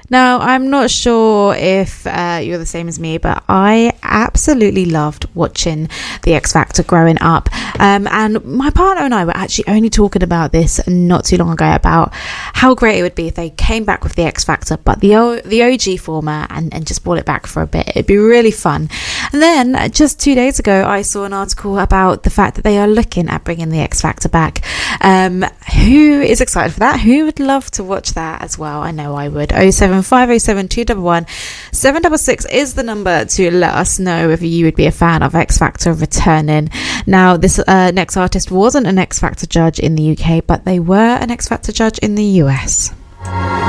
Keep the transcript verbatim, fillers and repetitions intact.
Now, I'm not sure if uh, you're the same as me, but I absolutely loved watching The X Factor growing up. Um, and my partner and I were actually only talking about this not too long ago, about how great it would be if they came back with The X Factor, but the o- the O G format, and, and just brought it back for a bit. It'd be really fun. And then just two days ago, I saw an article about the fact that they are looking at bringing The X Factor back. Um, who is excited for that? Who would love to watch that as well? I know I would. oh seven five oh seven two one one seven six six is the number to let us know if you would be a fan of X Factor returning. Now, this uh, next artist wasn't an X Factor judge in the U K, but they were an X Factor judge in the U S.